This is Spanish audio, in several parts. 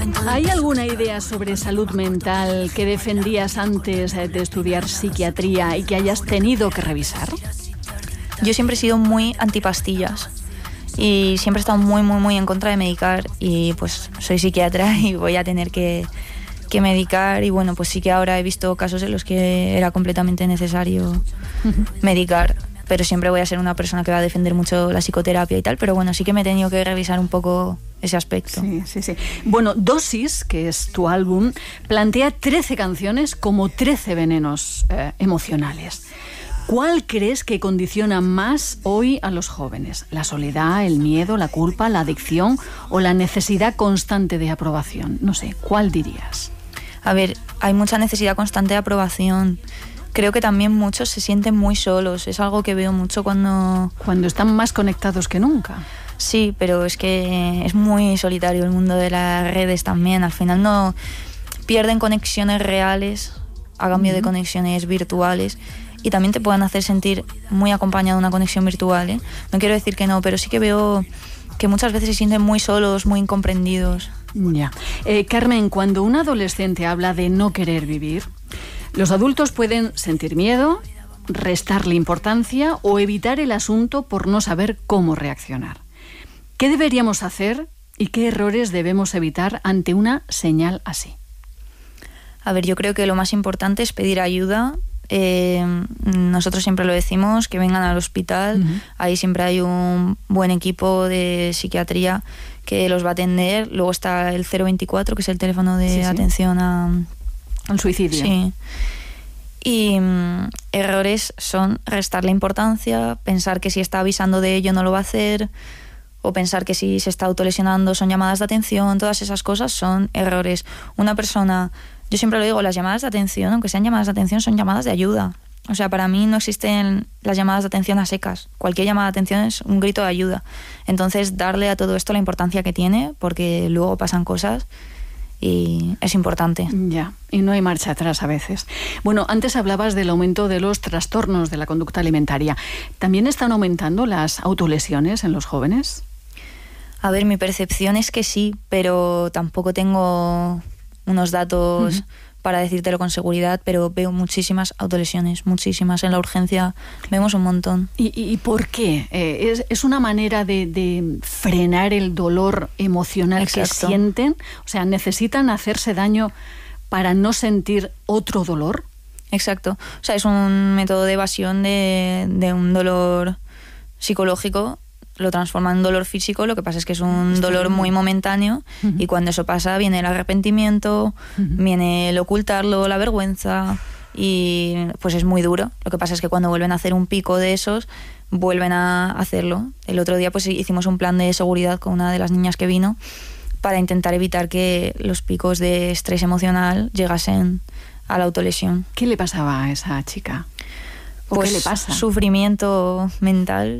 ¿Hay alguna idea sobre salud mental que defendías antes de estudiar psiquiatría y que hayas tenido que revisar? Yo siempre he sido muy antipastillas y siempre he estado muy en contra de medicar, y pues soy psiquiatra y voy a tener que medicar, y bueno, pues sí que ahora he visto casos en los que era completamente necesario medicar, pero siempre voy a ser una persona que va a defender mucho la psicoterapia y tal, pero bueno, sí que me he tenido que revisar un poco ese aspecto. Sí. Bueno, Dosis, que es tu álbum, plantea 13 canciones como 13 venenos emocionales. ¿Cuál crees que condiciona más hoy a los jóvenes? ¿La soledad, el miedo, la culpa, la adicción o la necesidad constante de aprobación? No sé, ¿cuál dirías? A ver, hay mucha necesidad constante de aprobación. Creo que también muchos se sienten muy solos. Es algo que veo mucho cuando están más conectados que nunca. Sí, pero es que es muy solitario el mundo de las redes también. Al final no pierden conexiones reales a cambio de conexiones virtuales, y también te pueden hacer sentir muy acompañado de una conexión virtual, ¿eh? No quiero decir que no, pero sí que veo que muchas veces se sienten muy solos, muy incomprendidos. Ya. Carmen, cuando un adolescente habla de no querer vivir, los adultos pueden sentir miedo, restarle importancia o evitar el asunto por no saber cómo reaccionar. ¿Qué deberíamos hacer y qué errores debemos evitar ante una señal así? A ver, yo creo que lo más importante es pedir ayuda. Nosotros siempre lo decimos, que vengan al hospital. Ahí siempre hay un buen equipo de psiquiatría que los va a atender. Luego está el 024, que es el teléfono de atención al suicidio. Sí. Y errores son restarle importancia, pensar que si está avisando de ello no lo va a hacer, o pensar que si se está autolesionando son llamadas de atención. Todas esas cosas son errores. Una persona... Yo siempre lo digo, las llamadas de atención, aunque sean llamadas de atención, son llamadas de ayuda. O sea, para mí no existen las llamadas de atención a secas. Cualquier llamada de atención es un grito de ayuda. Entonces, darle a todo esto la importancia que tiene, porque luego pasan cosas y es importante. Ya, y no hay marcha atrás a veces. Bueno, antes hablabas del aumento de los trastornos de la conducta alimentaria. ¿También están aumentando las autolesiones en los jóvenes? A ver, mi percepción es que sí, pero tampoco tengo unos datos para decírtelo con seguridad, pero veo muchísimas autolesiones, muchísimas. En la urgencia vemos un montón. ¿Y por qué? ¿Es una manera de frenar el dolor emocional Exacto. que sienten? O sea, ¿necesitan hacerse daño para no sentir otro dolor? Exacto. O sea, es un método de evasión de un dolor psicológico. Lo transforma en dolor físico, lo que pasa es que es un dolor muy momentáneo, y cuando eso pasa viene el arrepentimiento, viene el ocultarlo, la vergüenza, y pues es muy duro. Lo que pasa es que cuando vuelven a hacer un pico de esos, vuelven a hacerlo. El otro día pues hicimos un plan de seguridad con una de las niñas que vino para intentar evitar que los picos de estrés emocional llegasen a la autolesión. ¿Qué le pasaba a esa chica? ¿O pues qué le pasa? Sufrimiento mental,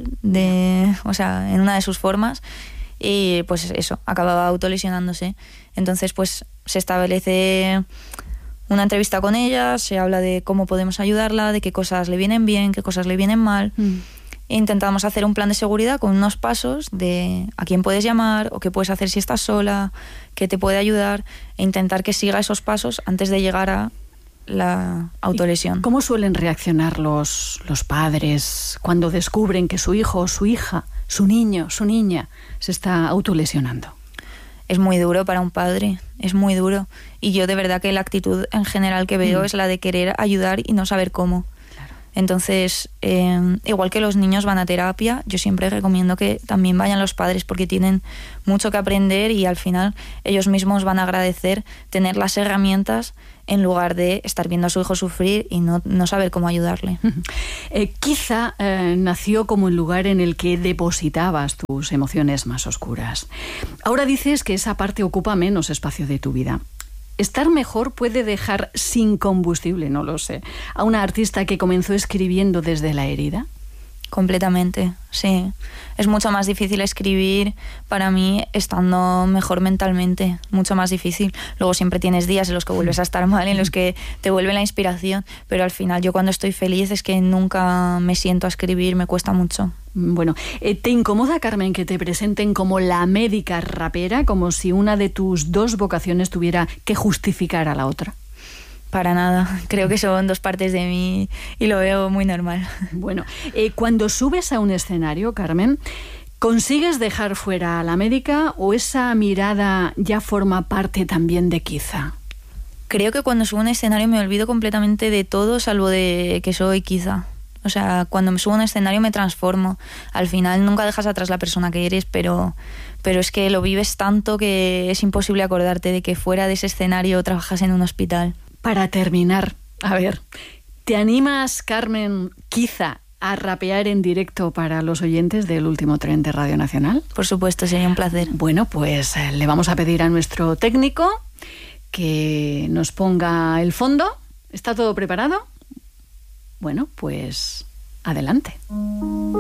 o sea, en una de sus formas, y pues eso, acababa autolesionándose. Entonces pues se establece una entrevista con ella, se habla de cómo podemos ayudarla, de qué cosas le vienen bien, qué cosas le vienen mal. E intentamos hacer un plan de seguridad con unos pasos de a quién puedes llamar o qué puedes hacer si estás sola, qué te puede ayudar, e intentar que siga esos pasos antes de llegar a la autolesión. ¿Cómo suelen reaccionar los padres cuando descubren que su hijo, su hija, su niño, su niña se está autolesionando? Es muy duro para un padre, es muy duro. Y yo de verdad que la actitud en general que veo es la de querer ayudar y no saber cómo. Claro. Entonces, igual que los niños van a terapia, yo siempre recomiendo que también vayan los padres, porque tienen mucho que aprender y al final ellos mismos van a agradecer tener las herramientas en lugar de estar viendo a su hijo sufrir y no saber cómo ayudarle. Quizá nació como el lugar en el que depositabas tus emociones más oscuras. Ahora dices que esa parte ocupa menos espacio de tu vida. ¿Estar mejor puede dejar sin combustible, no lo sé, a una artista que comenzó escribiendo desde la herida? Completamente, sí. Es mucho más difícil escribir para mí estando mejor mentalmente, mucho más difícil. Luego siempre tienes días en los que vuelves a estar mal, en los que te vuelve la inspiración, pero al final yo cuando estoy feliz es que nunca me siento a escribir, me cuesta mucho. Bueno, ¿te incomoda, Carmen, que te presenten como la médica rapera, como si una de tus dos vocaciones tuviera que justificar a la otra? Para nada, creo que son dos partes de mí y lo veo muy normal. Bueno, cuando subes a un escenario, Carmen, ¿consigues dejar fuera a la médica o esa mirada ya forma parte también de Kiza? Creo que cuando subo a un escenario me olvido completamente de todo salvo de que soy Kiza. O sea, cuando me subo a un escenario me transformo. Al final nunca dejas atrás la persona que eres, pero es que lo vives tanto que es imposible acordarte de que fuera de ese escenario trabajas en un hospital. Para terminar, a ver, ¿te animas, Carmen, Kiza, a rapear en directo para los oyentes del Último Tren de Radio Nacional? Por supuesto, sería un placer. Bueno, pues le vamos a pedir a nuestro técnico que nos ponga el fondo. ¿Está todo preparado? Bueno, pues adelante.